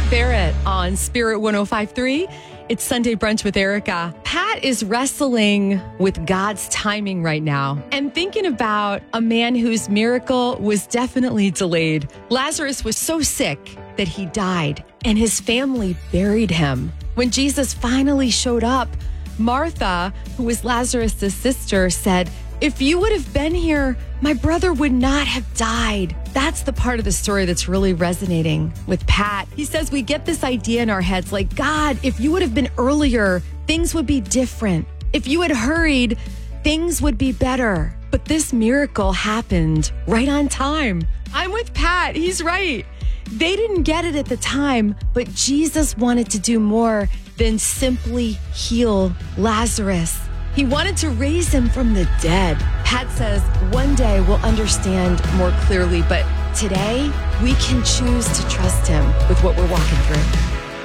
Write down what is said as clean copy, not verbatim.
Pat Barrett on Spirit 105.3. It's Sunday Brunch with Erica. Pat is wrestling with God's timing right now and thinking about a man whose miracle was definitely delayed. Lazarus was so sick that he died, and his family buried him. When Jesus finally showed up, Martha, who was Lazarus' sister, said, "If you would have been here, my brother would not have died." That's the part of the story that's really resonating with Pat. He says we get this idea in our heads like, God, if you would have been earlier, things would be different. If you had hurried, things would be better. But this miracle happened right on time. I'm with Pat. He's right. They didn't get it at the time, but Jesus wanted to do more than simply heal Lazarus. He wanted to raise him from the dead. Pat says one day we'll understand more clearly, but today we can choose to trust him with what we're walking through.